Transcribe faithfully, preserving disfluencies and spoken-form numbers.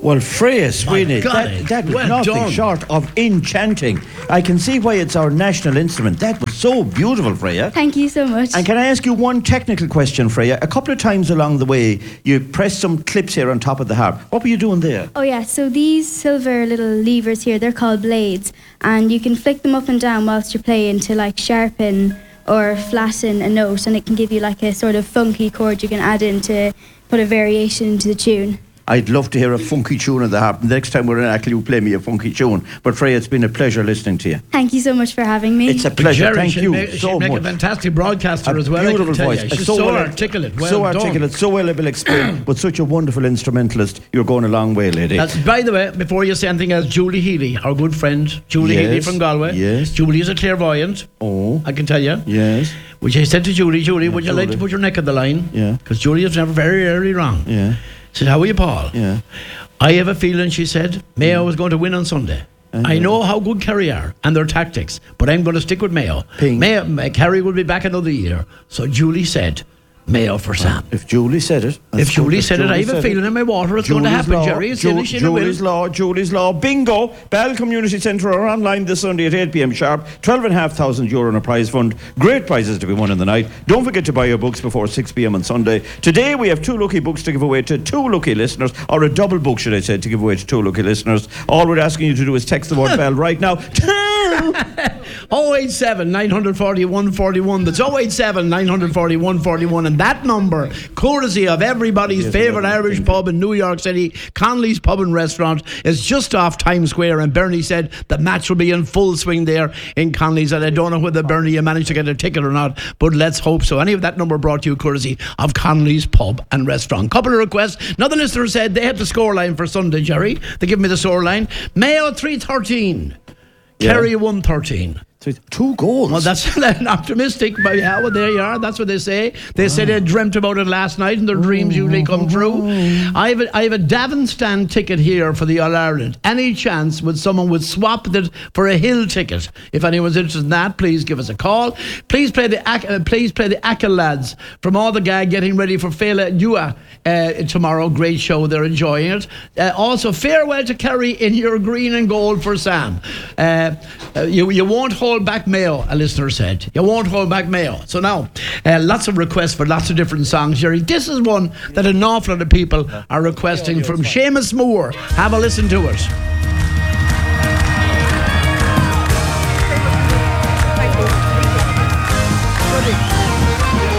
Well, Freya Sweeney, that, that was well nothing done. short of enchanting. I can see why it's our national instrument. That was so beautiful, Freya. Thank you so much. And can I ask you one technical question, Freya? A couple of times along the way, you pressed some clips here on top of the harp. What were you doing there? Oh yeah, so these silver little levers here, they're called blades, and you can flick them up and down whilst you're playing to like sharpen or flatten a note, and it can give you like a sort of funky chord you can add in to put a variation into the tune. I'd love to hear a funky tune on the harp. Next time we're in Ackle, you play me a funky tune. But Freya, it's been a pleasure listening to you. Thank you so much for having me. It's a pleasure. Jerry, Thank she'd you make, so she'd make much. a fantastic broadcaster A as well. beautiful I can tell voice. you. She's So so, well- articulate. Well so done. articulate, so well able explained, but such a wonderful instrumentalist. You're going a long way, lady. That's, by the way, before you say anything else, Julie Healy, our good friend, Julie Yes, Healy from Galway. yes. Julie is a clairvoyant. Oh. I can tell you. Yes. Which I said to Julie, Julie, would you like Julie. to put your neck on the line? Yeah. Because Julie is never very early wrong. Yeah. Said, how are you, Paul? Yeah. I have a feeling, she said, Mayo is going to win on Sunday. I know how good Kerry are and their tactics, but I'm going to stick with Mayo. Ping. Mayo uh, Kerry will be back another year. So Julie said, Mayo for Sam. If Julie said it. that's If Julie good. said it, I have a said feeling in my water it's going to Julie's happen, Law, Jerry. It's Ju- silly, she'll win. Julie's Law, Julie's Law. Bingo! Bell Community Centre are online this Sunday at eight p.m. sharp. twelve and a half thousand euro in a prize fund. Great prizes to be won in the night. Don't forget to buy your books before six p.m. on Sunday. Today we have two lucky books to give away to two lucky listeners, or a double book, should I say, to give away to two lucky listeners. All we're asking you to do is text the word Bell right now. oh eight seven, nine four one, four one. That's oh eight seven, nine four one, four one. And that number, courtesy of everybody's Yes, favourite another Irish thing. pub in New York City, Connolly's Pub and Restaurant, is just off Times Square. And Bernie said the match will be in full swing there in Connolly's. And I don't know whether, Bernie, you managed to get a ticket or not, but let's hope so. Any of that number brought to you courtesy of Connolly's Pub and Restaurant. Couple of requests. Another listener said they had the scoreline for Sunday, Jerry. They give me the scoreline. Mayo three thirteen. Yeah. Kerry one thirteen. So two goals. Well, that's optimistic, but yeah, well, there you are. That's what they say. They said they dreamt about it last night, and their dreams usually come true. I have a, I have a Davin stand ticket here for the All Ireland. Any chance would someone would swap it for a Hill ticket? If anyone's interested in that, please give us a call. Please play the Ac- uh, please play the Ackle lads from all the gang getting ready for Fela Dua uh, tomorrow. Great show, they're enjoying it. Uh, also, farewell to Kerry in your green and gold for Sam. Uh, uh, you you won't hold back Mayo, a listener said. You won't hold back Mayo. So now, uh, lots of requests for lots of different songs, Jerry. This is one that an awful lot of people are requesting from Seamus Moore. Have a listen to it.